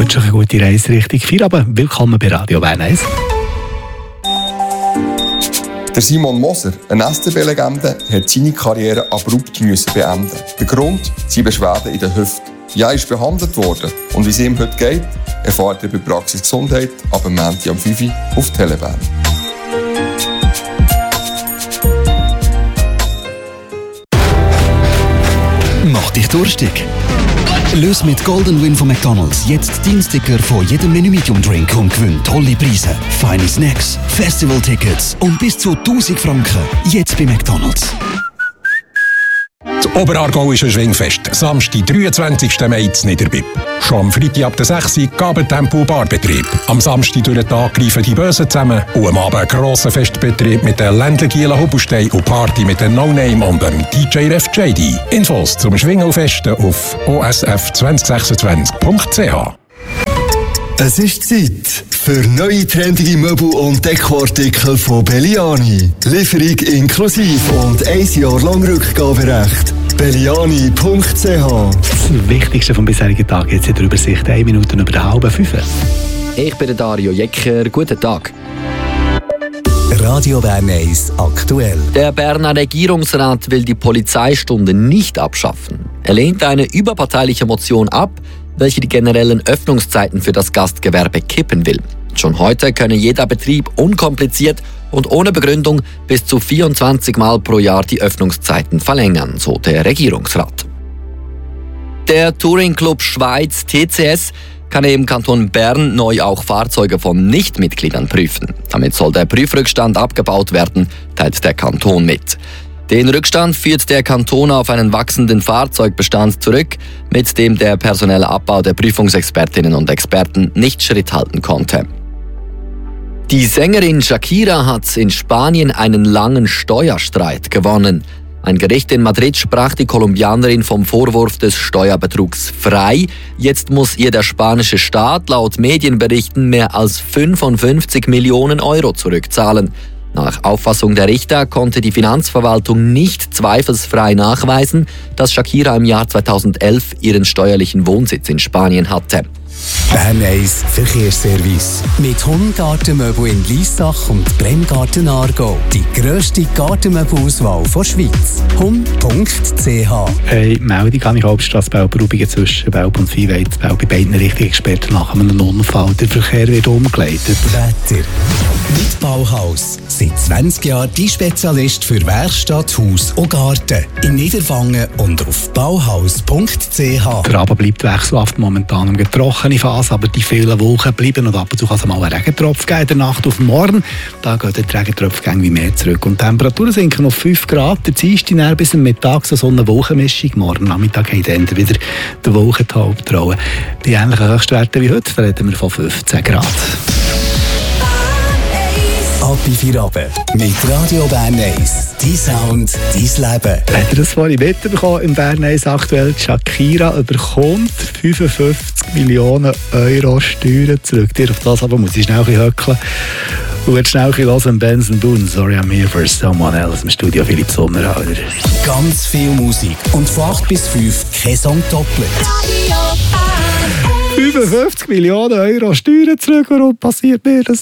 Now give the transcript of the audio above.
wünsche euch eine gute Reise Richtung Feierabend. Willkommen bei Radio Bern 1. Der Simon Moser, eine STB-Legende, hat seine Karriere abrupt beenden. Der Grund? Seine Beschwerden in der Hüfte. Ja, er ist behandelt worden. Und wie es ihm heute geht, erfahrt ihr bei Praxis Gesundheit ab dem Montag um 5 Uhr auf Telebern. Mach dich durstig. Löse mit Golden Win von McDonald's jetzt Dienststicker von jedem Menü Medium Drink und gewinn tolle Preise, feine Snacks, Festivaltickets und bis zu 1000 Franken. Jetzt bei McDonald's. Das Oberaargau ist ein Schwingfest. Samstag, 23. Mai in Niederbipp. Schon am Freitag ab der 6 Uhr Gabeltempo und Barbetrieb. Am Samstag durch den Tag greifen die Bösen zusammen. Und am Abend ein grosser Festbetrieb mit den Ländlergielen Hubelstein und Party mit den No-Name und dem DJ Ref JD. Infos zum Schwingelfesten auf osf2026.ch. Es ist Zeit für neue trendige Möbel und Dekoartikel von Belliani. Lieferung inklusiv und 1 Jahr lang Rückgaberecht. Belliani.ch. Das Wichtigste vom bisherigen Tag jetzt in der Übersicht 1 Minute über 4:30. Ich bin Dario Jecker. Guten Tag. Radio Bern 1 aktuell. Der Berner Regierungsrat will die Polizeistunde nicht abschaffen. Er lehnt eine überparteiliche Motion ab, welche die generellen Öffnungszeiten für das Gastgewerbe kippen will. Schon heute könne jeder Betrieb unkompliziert und ohne Begründung bis zu 24 Mal pro Jahr die Öffnungszeiten verlängern, so der Regierungsrat. Der Touring Club Schweiz TCS kann im Kanton Bern neu auch Fahrzeuge von Nichtmitgliedern prüfen. Damit soll der Prüfrückstand abgebaut werden, teilt der Kanton mit. Den Rückstand führt der Kanton auf einen wachsenden Fahrzeugbestand zurück, mit dem der personelle Abbau der Prüfungsexpertinnen und Experten nicht Schritt halten konnte. Die Sängerin Shakira hat in Spanien einen langen Steuerstreit gewonnen. Ein Gericht in Madrid sprach die Kolumbianerin vom Vorwurf des Steuerbetrugs frei. Jetzt muss ihr der spanische Staat laut Medienberichten mehr als 55 Millionen Euro zurückzahlen. Nach Auffassung der Richter konnte die Finanzverwaltung nicht zweifelsfrei nachweisen, dass Shakira im Jahr 2011 ihren steuerlichen Wohnsitz in Spanien hatte. Bern 1 Verkehrsservice. Mit Hund-Gartenmöbel in Liessach und Bremgarten Aargau. Die grösste Gartenmöbelauswahl der Schweiz. Hund.ch. Hey, Meldung an die Hauptstrasse Belp-Rubigen zwischen Belp und Viehweid. Belp bei beiden richtigen Experten nach einem Unfall. Der Verkehr wird umgeleitet. Wetter. Mit Bauhaus. Seit 20 Jahren die Spezialist für Werkstatt, Haus und Garten. In Niederwangen und auf bauhaus.ch. Der Abend bleibt wechselhaft, momentan eine trockene Phase, aber die vielen Wolken bleiben und ab und zu kann es mal einen Regentropf geben in der Nacht auf morgen. Da geht der Regentropf irgendwie mehr zurück und die Temperaturen sinken auf 5 Grad. Der Dienstag bis am Mittag so eine Wolkenmischung. Morgen Nachmittag haben dann wieder die Wolken die Hauptrolle. Bei ähnlichen Höchstwerten wie heute, da reden wir von 15 Grad. Ab in Feierabend mit Radio Bern 1. Dein Sound, dein Leben. Habt ihr das vorhin mitbekommen im Bern 1 aktuell? Shakira bekommt 55 Millionen Euro Steuern zurück. Dir auf das aber muss ich schnell höckeln. Und jetzt schnell hören Benson Boone. Sorry, I'm here for someone else. Im Studio Philipp Sommerhalder. Ganz viel Musik und von 8 bis 5 kein Song doppelt. 55 Millionen Euro Steuern zurück. Warum passiert mir das?